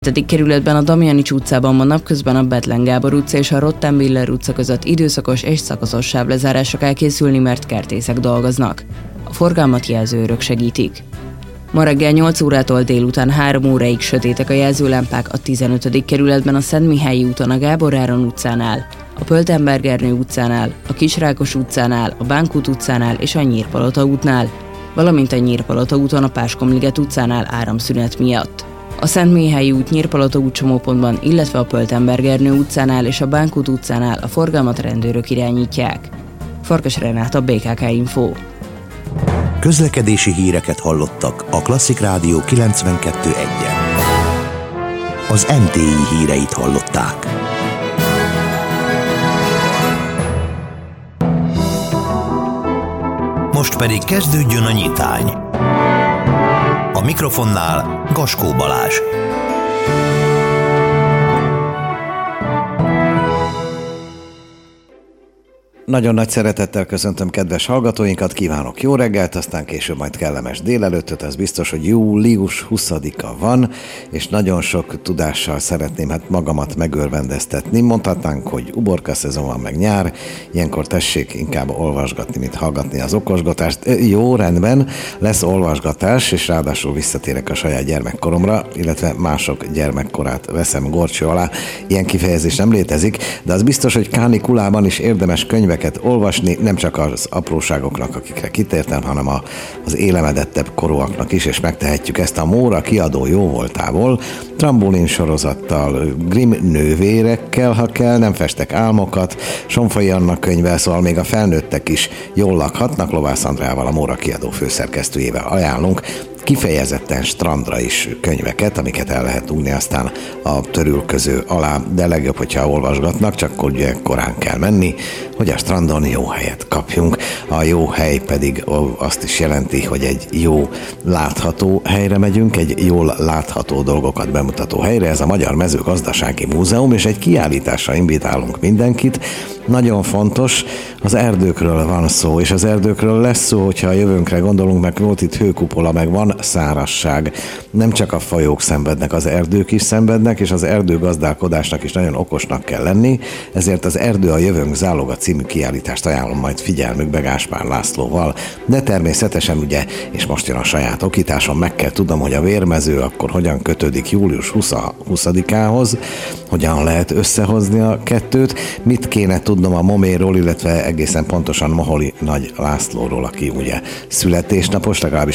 A kerületben a Damjanics utcában ma napközben a Bethlen Gábor utca és a Rottenbiller utca között időszakos és szakaszos sávlezárásra kell készülni, mert kertészek dolgoznak. A forgalmat jelzőőrök segítik. Ma reggel 8 órától délután 3 óráig sötétek a jelzőlámpák a 15. kerületben a Szentmihályi úton a Gábor Áron utcánál, a Pöltenberg-Ernő utcánál, a Kisrákos utcánál, a Bánkút utcánál és a Nyírpalota útnál, valamint a Nyírpalota úton a Páskomliget utcánál áramszünet miatt. A Szentmihályi út Nyírpalota út csomópontban, illetve a Pöltenberg-Ernő utcánál és a Bánkút utcánál a forgalmat rendőrök irányítják. Farkas Renáta, BKK Info. Közlekedési híreket hallottak a Klasszik Rádió 92.1-en. Az MTI híreit hallották. Most pedig kezdődjön a nyitány. A mikrofonnál Gaskó Balázs. Nagyon nagy szeretettel köszöntöm kedves hallgatóinkat, kívánok jó reggelt, aztán később majd kellemes délelőttöt, ez biztos, hogy július 20-a van, és nagyon sok tudással szeretném magamat megörvendeztetni. Mondhatnánk, hogy uborka szezon van, meg nyár, ilyenkor tessék inkább olvasgatni, mint hallgatni az okosgatást. Jó, rendben, lesz olvasgatás, és ráadásul visszatérek a saját gyermekkoromra, illetve mások gyermekkorát veszem górcső alá. Ilyen kifejezés nem létezik, de az biztos, hogy kánikulában is érdemes könyveket olvasni, nem csak az apróságoknak, akikre kitértem, hanem az élemedettebb korúaknak is, és megtehetjük ezt a Móra kiadó jóvoltából, Trambolin sorozattal, Grimm nővérekkel, ha kell, Nem festek álmokat, Sonfai Anna könyvvel, szóval még a felnőttek is jól lakhatnak. Lovász Andrával, a Móra kiadó főszerkesztőjével ajánlunk kifejezetten strandra is könyveket, amiket el lehet dugni aztán a törülköző alá, de legjobb, hogyha olvasgatnak, csak ugye korán kell menni, hogy a strandon jó helyet kapjunk. A jó hely pedig azt is jelenti, hogy egy jó látható helyre megyünk, egy jól látható dolgokat bemutató helyre. Ez a Magyar Mezőgazdasági Múzeum, és egy kiállításra invitálunk mindenkit. Nagyon fontos, az erdőkről van szó, és az erdőkről lesz szó, hogyha a jövőnkre gondolunk, meg volt itt hőkupola, meg van szárazság. Nem csak a fajók szenvednek, az erdők is szenvednek, és az erdőgazdálkodásnak is nagyon okosnak kell lenni, ezért az Erdő a jövőnk záloga című kiállítást ajánlom majd figyelmükbe Gáspár Lászlóval. De természetesen ugye, és most jön a saját okításom, meg kell tudnom, hogy a vérmező akkor hogyan kötődik július 20-ához, hogyan lehet összehozni a kettőt, mit kéne tudnom a Moméról, illetve egészen pontosan Moholi Nagy Lászlóról, aki ugye születésnapos, legalábbis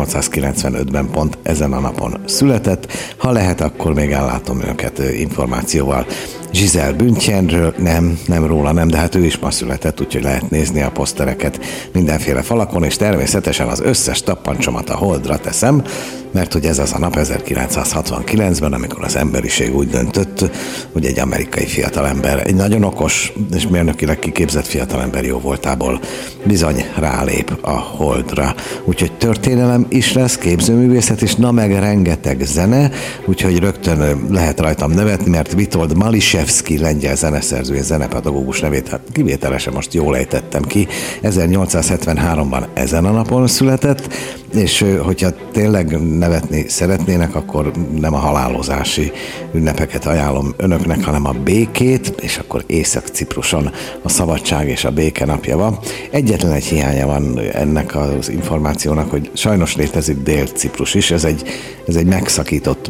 1895-ben pont ezen a napon született. Ha lehet, akkor még ellátom őket információval. Giselle Bündchenről, nem róla, de hát ő is ma született, úgyhogy lehet nézni a posztereket mindenféle falakon, és természetesen az összes tappancsomat a Holdra teszem, mert hogy ez az a nap 1969-ben, amikor az emberiség úgy döntött, hogy egy amerikai fiatalember, egy nagyon okos és mérnökileg kiképzett fiatalember jóvoltából bizony rálép a Holdra. Úgyhogy történelem is lesz, képzőművészet is, na meg rengeteg zene, úgyhogy rögtön lehet rajtam nevetni, mert Witold Maliszewski, lengyel zeneszerző és zenepedagógus nevét, hát kivételesen most jól ejtettem ki, 1873-ban ezen a napon született, és hogyha tényleg nevetni szeretnének, akkor nem a halálozási ünnepeket ajánlom önöknek, hanem a békét, és akkor Észak-Cipruson a szabadság és a béke napja van. Egyetlen egy hiánya van ennek az információnak, hogy sajnos létezik Dél-Ciprus is, ez egy megszakított,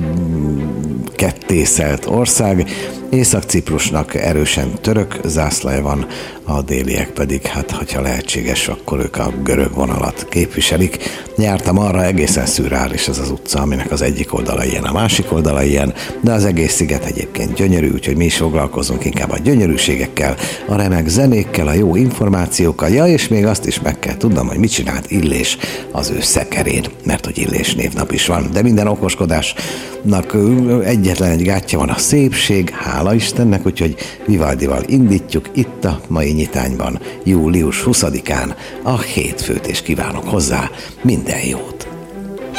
kettészelt ország. Észak-Ciprusnak erősen török zászlaja van, a déliek pedig, hát hogyha lehetséges, akkor ők a görög vonalat képviselik. Jártam arra, egészen szürreális ez az utca, aminek az egyik oldala ilyen, a másik oldala ilyen, de az egész sziget egyébként gyönyörű, úgyhogy mi is foglalkozunk inkább a gyönyörűségekkel, a remek zenékkel, a jó információkkal, ja, és még azt is meg kell tudnom, hogy mit csinált Illés az ő szekerén, mert hogy Illés névnap is van, de minden okoskodásnak egyetlen egy gátja van, a szépség, hála Istennek, úgyhogy Vivaldival indítjuk itt a mai nyitányban, július 20-án a hétfőt, és kívánok hozzá minden jót!